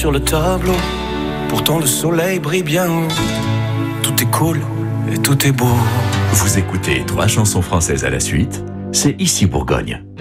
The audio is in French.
sur le tableau. Pourtant le soleil brille bien haut. Tout est cool et tout est beau. Vous écoutez 3 chansons françaises à la suite, c'est Ici Bourgogne.